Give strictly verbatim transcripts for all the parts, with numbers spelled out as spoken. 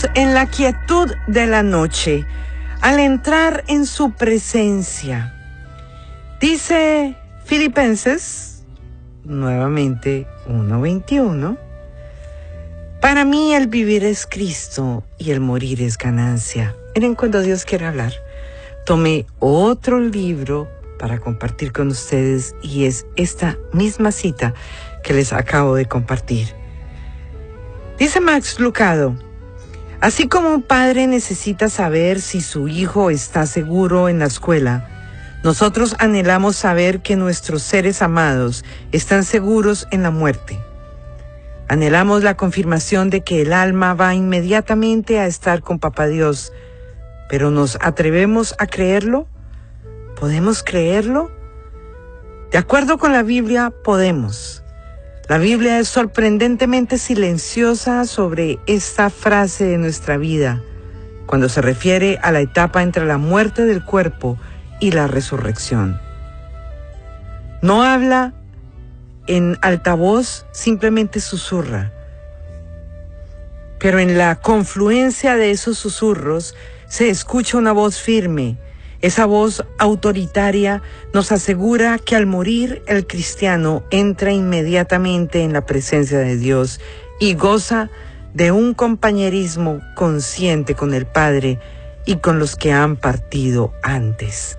En la quietud de la noche, al entrar en su presencia. Dice Filipenses, nuevamente uno veintiuno, para mí el vivir es Cristo y el morir es ganancia. Miren cuando Dios quiere hablar. Tomé otro libro para compartir con ustedes y es esta misma cita que les acabo de compartir. Dice Max Lucado, así como un padre necesita saber si su hijo está seguro en la escuela, nosotros anhelamos saber que nuestros seres amados están seguros en la muerte. Anhelamos la confirmación de que el alma va inmediatamente a estar con Papá Dios, pero ¿nos atrevemos a creerlo? ¿Podemos creerlo? De acuerdo con la Biblia, podemos. La Biblia es sorprendentemente silenciosa sobre esta frase de nuestra vida, cuando se refiere a la etapa entre la muerte del cuerpo y la resurrección. No habla en altavoz, simplemente susurra. Pero en la confluencia de esos susurros se escucha una voz firme. Esa voz autoritaria nos asegura que al morir el cristiano entra inmediatamente en la presencia de Dios y goza de un compañerismo consciente con el Padre y con los que han partido antes.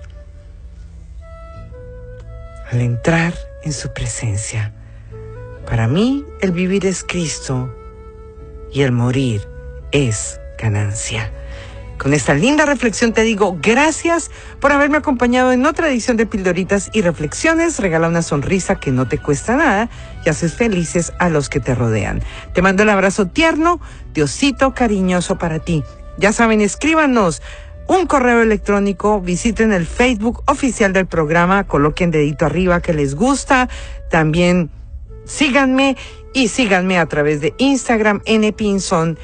Al entrar en su presencia, para mí el vivir es Cristo y el morir es ganancia. Con esta linda reflexión te digo gracias por haberme acompañado en otra edición de Pildoritas y Reflexiones. Regala una sonrisa que no te cuesta nada y haces felices a los que te rodean. Te mando el abrazo tierno, Diosito cariñoso para ti. Ya saben, escríbanos un correo electrónico, visiten el Facebook oficial del programa, coloquen dedito arriba que les gusta. También síganme y síganme a través de Instagram, N Pinzón,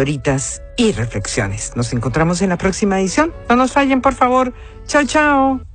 Pildoritas y Reflexiones. Nos encontramos en la próxima edición. No nos fallen, por favor. Chao, chao.